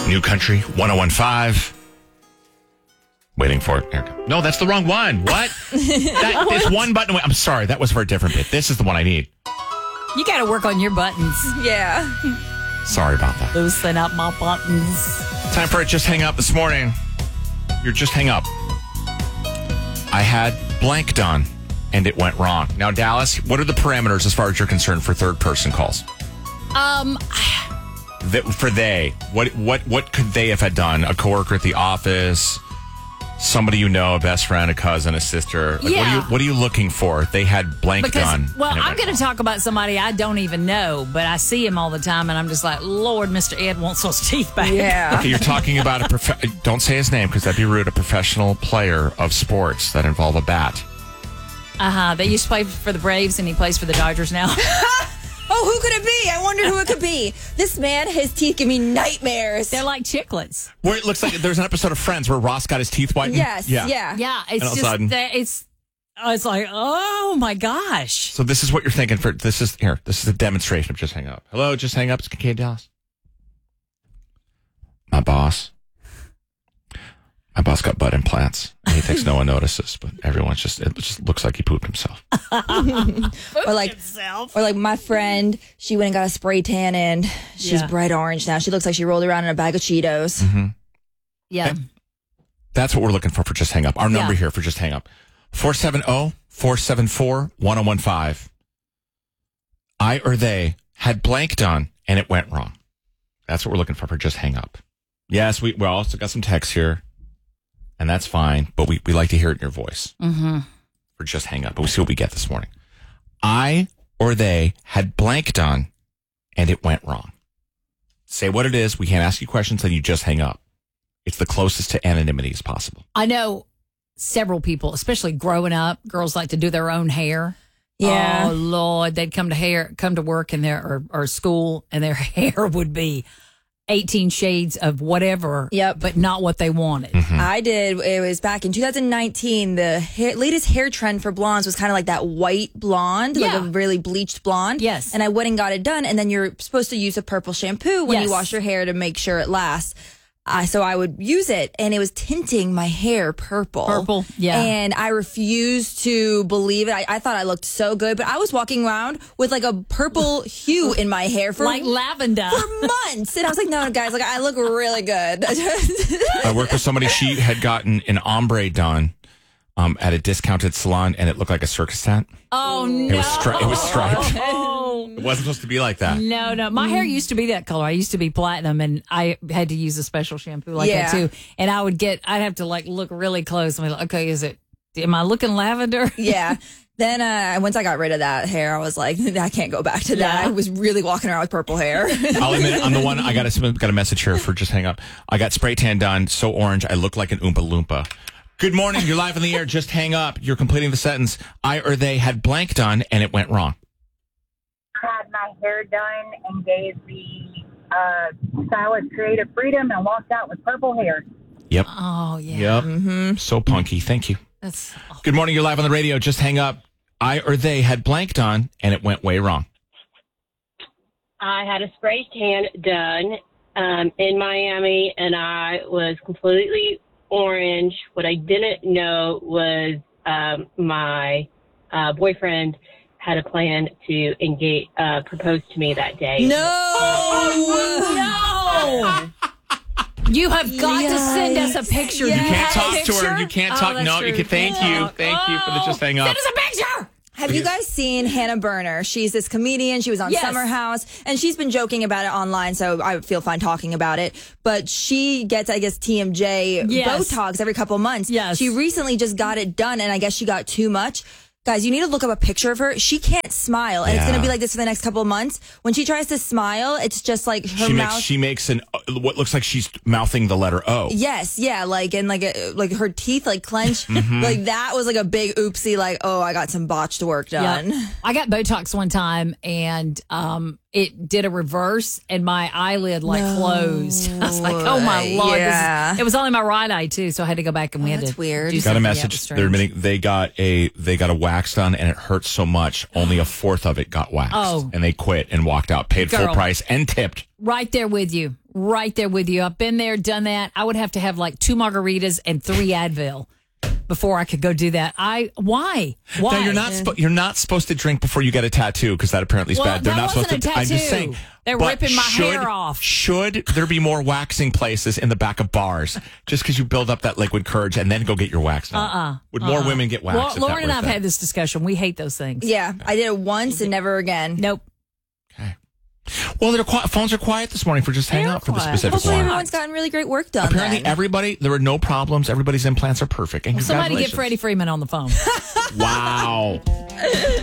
New Country 1015. Waiting for it. Here it comes. No, that's the wrong one. What? It's one button away. I'm sorry. That was for a different bit. This is the one I need. You got to work on your buttons. Yeah. Sorry about that. Loosen up my buttons. Time for it. Just hang up this morning. You're just hang up. I had blank done, and it went wrong. Now, Dallas, what are the parameters as far as you're concerned for third-person calls? For they, what could they have had done? A coworker at the office, somebody you know, a best friend, a cousin, a sister. Like, Yeah. What are you looking for? They had blank done. Well, and it I'm went going wrong. to talk about somebody I don't even know, but I see him all the time, and I'm just like, Lord, Mr. Ed wants those teeth back. Yeah. Okay, you're talking about don't say his name because that'd be rude. A professional player of sports that involve a bat. They used to play for the Braves, and he plays for the Dodgers now. Oh, who could it be? I wonder who it could be. This man, his teeth give me nightmares. They're like chiclets. Where it looks like there's an episode of Friends where Ross got his teeth whitened. Yes, yeah. Yeah, it's And all of a just sudden- that it's like, oh my gosh. So this is what you're thinking for. This is a demonstration of Just Hang Up. Hello, Just Hang Up. It's Kincaid Dallas. My boss got butt implants. And he thinks no one notices, but it just looks like he pooped himself. Or like my friend, she went and got a spray tan and she's Yeah. bright orange now. She looks like she rolled around in a bag of Cheetos. Mm-hmm. Yeah. That's what we're looking for Just Hang Up. Our number Yeah. here for Just Hang Up. 470-474-1015. I or they had blank done and it went wrong. That's what we're looking for Just Hang Up. Yes, we also got some text here, and that's fine, but we like to hear it in your voice for Just Hang Up. But we see what we get this morning. I or they had blank done and it went wrong. Say what it is. We can't ask you questions, and you just hang up. It's the closest to anonymity as possible. I know several people, especially growing up, girls like to do their own hair. Yeah. Oh Lord, they'd come to work in or school, and their hair would be 18 shades of whatever. Yep. But not what they wanted. I did. It was back in 2019. The latest hair trend for blondes was kind of like that white blonde, like Yeah. a really bleached blonde. Yes. And I went and got it done. And then you're supposed to use a purple shampoo when Yes. you wash your hair to make sure it lasts. So I would use it, and it was tinting my hair purple. Purple, yeah. And I refused to believe it. I thought I looked so good, but I was walking around with like a purple hue in my hair for Like lavender. for months. And I was like, no, guys, like I look really good. I worked with somebody. She had gotten an ombre done at a discounted salon, and it looked like a circus tent. Oh no. It was striped. Oh. It wasn't supposed to be like that. No. My hair used to be that color. I used to be platinum, and I had to use a special shampoo like Yeah. that too. And I'd have to like look really close. I'm like, okay, am I looking lavender? Yeah. Then once I got rid of that hair, I was like, I can't go back to that. Yeah. I was really walking around with purple hair. I'll admit, I'm the one. I got a message here for Just Hang Up. I got spray tan done, so orange, I look like an Oompa Loompa. Good morning. You're live in the air. Just hang up. You're completing the sentence. I or they had blank done, and it went wrong. Had my hair done and gave the stylist creative freedom and walked out with purple hair. Yep. Oh yeah. Yep. Mm-hmm. So punky. Thank you. That's Good morning. You're live on the radio. Just hang up. I or they had blank done, and it went way wrong. I had a spray tan done in Miami, and I was completely orange. What I didn't know was my boyfriend had a plan to propose to me that day. no. You have got to send us a picture. You Yes. can't have a talk to her. picture? You can't Oh, talk. that's No, true. you can. Thank you. Thank you for the Just Hang Up. Send us a picture. Have you guys seen Hannah Berner? She's this comedian. She was on Yes. Summer House, and she's been joking about it online, so I feel fine talking about it. But she gets, I guess, TMJ Yes. Botox every couple months. Yes. She recently just got it done, and I guess she got too much. Guys, you need to look up a picture of her. She can't smile, and it's Yeah. going to be like this for the next couple of months. When she tries to smile, it's just like her mouth. She makes what looks like she's mouthing the letter O. Yes, yeah, like her teeth like clench, like that was like a big oopsie. Like, oh, I got some botched work done. Yeah. I got Botox one time, and it did a reverse, and my eyelid closed. I was like, oh my Lord. Yeah. It was only my right eye too, so I had to go back and we had that's to weird. do Got a something message. else They're strange. admitting they got a wax done, and it hurt so much. Only a fourth of it got waxed, Oh. and they quit and walked out, paid full Girl. price, and tipped. Right there with you. right there with you. I've been there, done that. I would have to have like 2 margaritas and 3 Advil before I could go do that. Why? No, you're not supposed to drink before you get a tattoo because that apparently is bad. They're that not supposed wasn't to. a tattoo. I'm just saying. They're but ripping my hair off. Should there be more waxing places in the back of bars just because you build up that liquid courage and then go get your wax done? Would more women get waxed? Lauren and I have had this discussion. We hate those things. Yeah, I did it once and never again. Nope. Okay. Well, their phones are quiet this morning for just hanging out for the specific Hopefully one. everyone's gotten really great work done. Apparently, then. there were no problems. Everybody's implants are perfect. And Somebody get congratulations. Freddie Freeman on the phone. Wow.